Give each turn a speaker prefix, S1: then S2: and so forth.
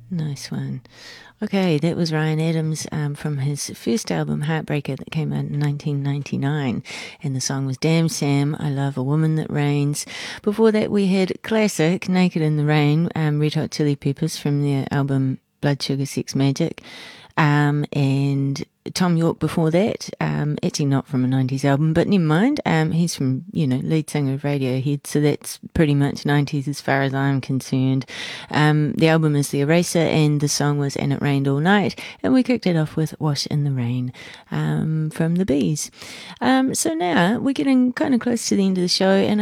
S1: Nice one. Okay, that was Ryan Adams from his first album, Heartbreaker, that came out in 1999. And the song was Damn Sam, I Love a Woman That Rains. Before that, we had classic Naked in the Rain, Red Hot Chili Peppers from their album Blood Sugar Sex Magic. And Tom York before that, actually not from a 90s album, but never mind. He's from, lead singer of Radiohead, so that's pretty much 90s as far as I'm concerned. The album is The Eraser, and the song was And It Rained All Night, and we kicked it off with Wash in the Rain from the Bees. So now we're getting kind of close to the end of the show, and